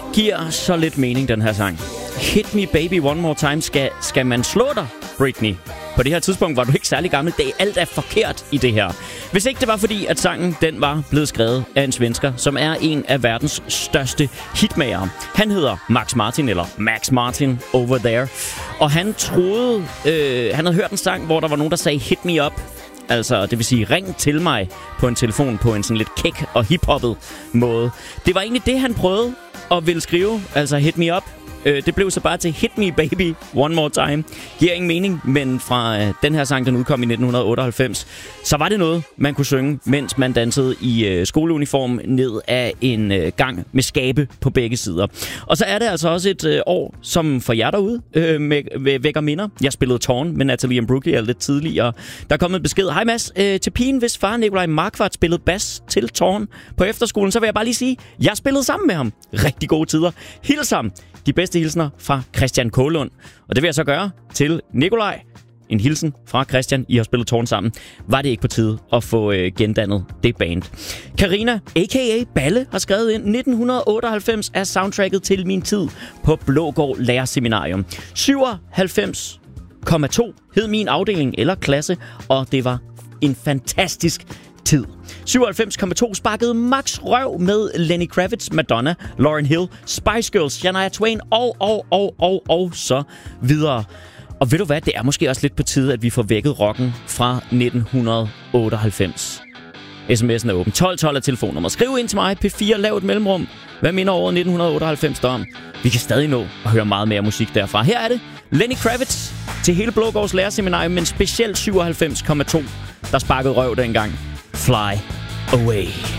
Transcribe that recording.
giver så lidt mening, den her sang. Hit me baby one more time. Skal man slå dig, Britney? På det her tidspunkt var du ikke særlig gammel. Alt er forkert i det her. Hvis ikke det var fordi, at sangen den var blevet skrevet af en svensker, som er en af verdens største hitmagere. Han hedder Max Martin, eller Max Martin over there. Og han troede, han havde hørt en sang, hvor der var nogen, der sagde hit me up. Altså, det vil sige, ring til mig på en telefon på en sådan lidt kæk og hiphoppet måde. Det var egentlig det, han prøvede at ville skrive, altså hit me up. Det blev så bare til Hit Me Baby One More Time. Giver ingen mening, men fra den her sang, den udkom i 1998, så var det noget, man kunne synge, mens man dansede i skoleuniform ned ad en gang med skabe på begge sider. Og så er det altså også et år, som for jer derude vækker minder. Jeg spillede Torn med Natalie Imbruglia lidt tidligere. Der er kommet en besked. Hej Mads, til pigen, hvis far Nikolaj Markvart spillede bas til Torn på efterskolen, så vil jeg bare lige sige, jeg spillede sammen med ham. Rigtig gode tider. Hils ham. De bedste hilsner fra Christian Kålund. Og det vil jeg så gøre til Nikolaj. En hilsen fra Christian. I har spillet Torn sammen. Var det ikke på tide at få gendannet det band? Karina, a.k.a. Balle, har skrevet ind. 1998 er soundtracket til min tid på Blågård Lærerseminarium. 97,2 hed min afdeling eller klasse, og det var en fantastisk tid. 97,2 sparkede max røv med Lenny Kravitz, Madonna, Lauryn Hill, Spice Girls, Shania Twain og så videre. Og ved du hvad, det er måske også lidt på tide, at vi får vækket rocken fra 1998. SMS'en er åben. 1212 er telefonnummer. Skriv ind til mig, P4, lav et mellemrum. Hvad minder året 1998 om? Vi kan stadig nå at høre meget mere musik derfra. Her er det Lenny Kravitz til hele Blågårds Lærerseminarium, men specielt 97,2, der sparkede røv dengang. Fly away.